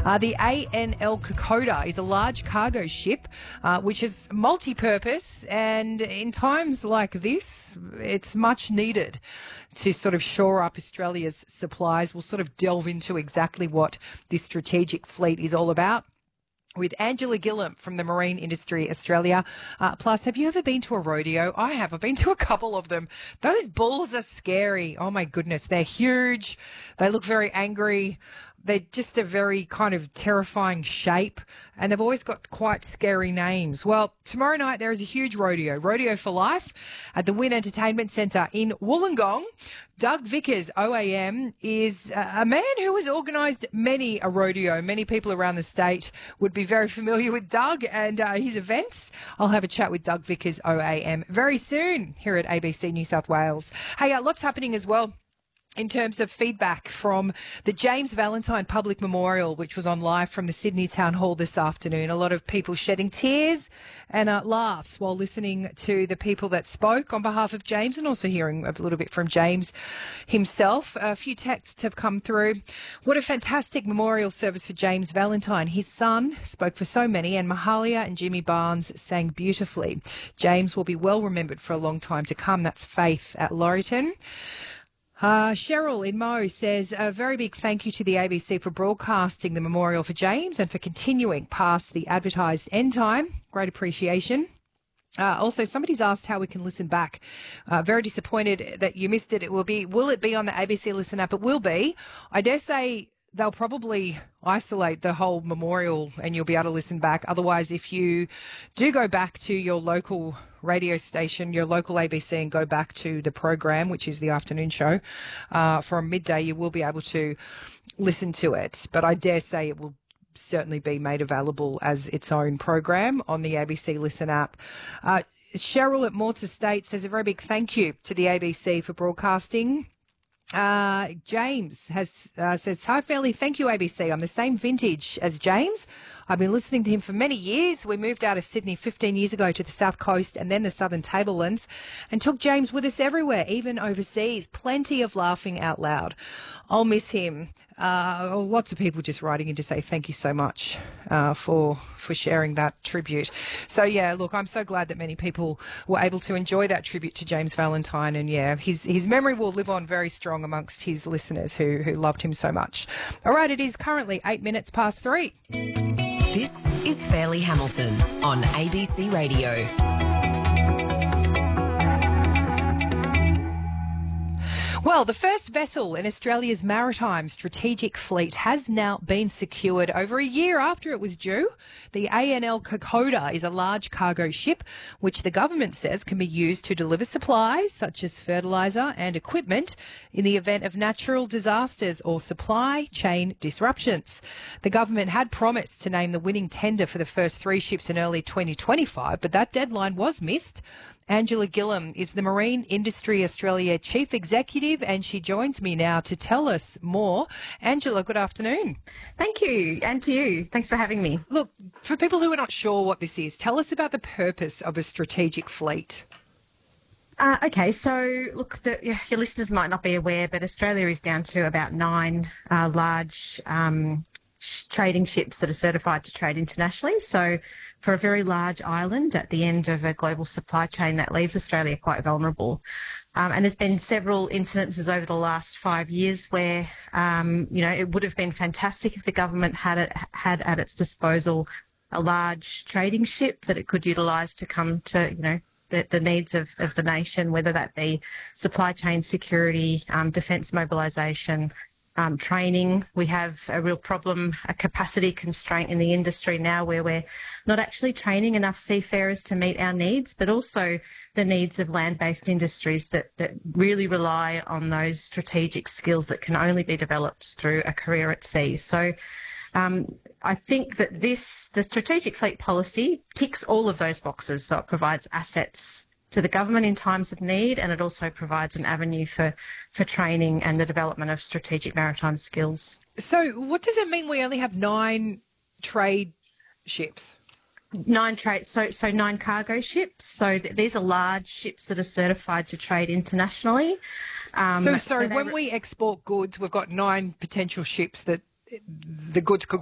The ANL Kokoda is a large cargo ship which is multi-purpose, and in times like this, it's much needed to sort of shore up Australia's supplies. We'll sort of delve into exactly what this strategic fleet is all about with Angela Gillam from the Marine Industry Australia. Plus, have you ever been to a rodeo? I have. I've been to a couple of them. Those bulls are scary. Oh, my goodness. They're huge. They look very angry. They're just a very kind of terrifying shape, and they've always got quite scary names. Well, tomorrow night there is a huge Rodeo for Life at the Wynn Entertainment Centre in Wollongong. Doug Vickers, OAM, is a man who has organised many a rodeo. Many people around the state would be very familiar with Doug and his events. I'll have a chat with Doug Vickers, OAM, very soon here at ABC New South Wales. Hey, lots happening as well in terms of feedback from the James Valentine Public Memorial, which was on live from the Sydney Town Hall this afternoon. A lot of people shedding tears and laughs while listening to the people that spoke on behalf of James, and also hearing a little bit from James himself. A few texts have come through. What a fantastic memorial service for James Valentine. His son spoke for so many, and Mahalia and Jimmy Barnes sang beautifully. James will be well remembered for a long time to come. That's Faith at Laurieton. Cheryl in Mo says, a very big thank you to the ABC for broadcasting the memorial for James and for continuing past the advertised end time. Great appreciation. Also, somebody's asked how we can listen back. Very disappointed that you missed it. Will it be on the ABC Listen app? It will be. I dare say they'll probably isolate the whole memorial and you'll be able to listen back. Otherwise, if you do go back to your local radio station, your local ABC, and go back to the program, which is the afternoon show, from midday, you will be able to listen to it. But I dare say it will certainly be made available as its own program on the ABC Listen app. Cheryl at Morts Estate says a very big thank you to the ABC for broadcasting. James has says, hi, Fairly. Thank you, ABC. I'm the same vintage as James. I've been listening to him for many years. We moved out of Sydney 15 years ago to the South Coast and then the Southern Tablelands and took James with us everywhere, even overseas. Plenty of laughing out loud. I'll miss him. Lots of people just writing in to say thank you so much for sharing that tribute. So, yeah, look, I'm so glad that many people were able to enjoy that tribute to James Valentine. And, yeah, his memory will live on very strong amongst his listeners who loved him so much. All right, it is currently 8 minutes past 3. This is Fairly Hamilton on ABC Radio. Well, the first vessel in Australia's maritime strategic fleet has now been secured over a year after it was due. The ANL Kokoda is a large cargo ship which the government says can be used to deliver supplies such as fertiliser and equipment in the event of natural disasters or supply chain disruptions. The government had promised to name the winning tender for the first 3 ships in early 2025, but that deadline was missed. Angela Gillam is the Marine Industry Australia Chief Executive, and she joins me now to tell us more. Angela, good afternoon. Thank you, and to you. Thanks for having me. Look, for people who are not sure what this is, tell us about the purpose of a strategic fleet. Okay, so look, your listeners might not be aware, but Australia is down to about 9 large trading ships that are certified to trade internationally. So for a very large island at the end of a global supply chain, that leaves Australia quite vulnerable. And there's been several incidences over the last 5 years where, it would have been fantastic if the government had at its disposal a large trading ship that it could utilise to come to, the needs of the nation, whether that be supply chain security, defence mobilisation, training. We have a real problem, a capacity constraint in the industry now where we're not actually training enough seafarers to meet our needs, but also the needs of land-based industries that really rely on those strategic skills that can only be developed through a career at sea. So I think that the strategic fleet policy ticks all of those boxes. So it provides assets to the government in times of need, and it also provides an avenue for training and the development of strategic maritime skills. So what does it mean we only have 9 trade ships? 9 cargo ships. So these are large ships that are certified to trade internationally. When we export goods, we've got 9 potential ships that the goods could